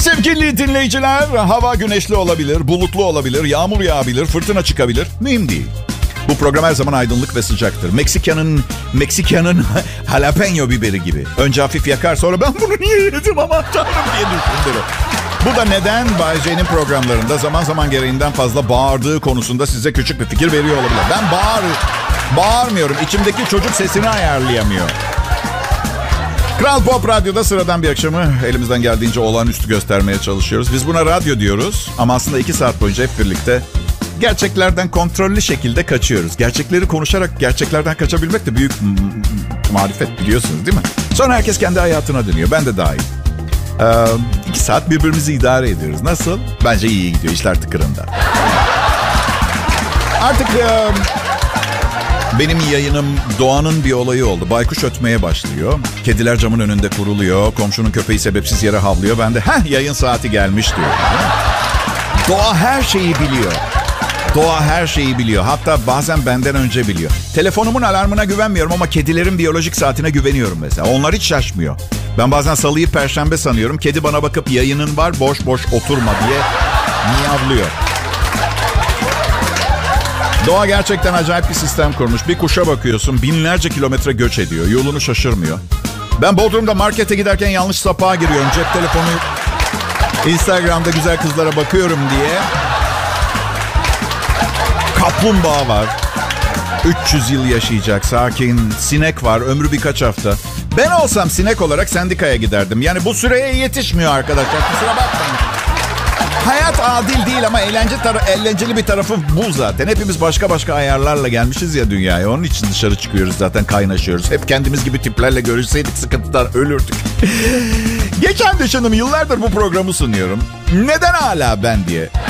Sevgili dinleyiciler, hava güneşli olabilir, bulutlu olabilir, yağmur yağabilir, fırtına çıkabilir. Mühim değil. Bu program her zaman aydınlık ve sıcaktır. Meksika'nın jalapeno biberi gibi. Önce hafif yakar, sonra ben bunu niye yedim aman tanrım diye düşündürür. Bu da neden Bay J'nin programlarında zaman zaman gereğinden fazla bağırdığı konusunda size küçük bir fikir veriyor olabilir. Ben bağırmıyorum. İçimdeki çocuk sesini ayarlayamıyor. Kral Pop Radyo'da sıradan bir akşamı elimizden geldiğince olağanüstü göstermeye çalışıyoruz. Biz buna radyo diyoruz ama aslında 2 saat boyunca hep birlikte gerçeklerden kontrollü şekilde kaçıyoruz. Gerçekleri konuşarak gerçeklerden kaçabilmek de büyük marifet, biliyorsunuz değil mi? Sonra herkes kendi hayatına dönüyor. Ben de dahil. 2 saat birbirimizi idare ediyoruz. Nasıl? Bence iyi gidiyor. İşler tıkırında. Artık benim yayınım doğanın bir olayı oldu. Baykuş ötmeye başlıyor. Kediler camın önünde kuruluyor. Komşunun köpeği sebepsiz yere havlıyor. Ben de yayın saati gelmiş diyor. Doğa her şeyi biliyor. Doğa her şeyi biliyor. Hatta bazen benden önce biliyor. Telefonumun alarmına güvenmiyorum ama kedilerin biyolojik saatine güveniyorum mesela. Onlar hiç şaşmıyor. Ben bazen salıyı perşembe sanıyorum. Kedi bana bakıp yayının var, boş boş oturma diye miyavlıyor. Doğa gerçekten acayip bir sistem kurmuş. Bir kuşa bakıyorsun, binlerce kilometre göç ediyor. Yolunu şaşırmıyor. Ben Bodrum'da markete giderken yanlış sapağa giriyorum. Cep telefonu, Instagram'da güzel kızlara bakıyorum diye. Kaplumbağa var. 300 yıl yaşayacak, sakin. Sinek var, ömrü birkaç hafta. Ben olsam sinek olarak sendikaya giderdim. Yani bu süreye yetişmiyor arkadaşlar. Kusura bakmayın. Hayat adil değil ama eğlenceli bir tarafı bu zaten. Hepimiz başka başka ayarlarla gelmişiz ya dünyaya. Onun için dışarı çıkıyoruz zaten, kaynaşıyoruz. Hep kendimiz gibi tiplerle görüşseydik sıkıntıdan ölürdük. Geçen düşündüm, yıllardır bu programı sunuyorum. Neden hala ben diye.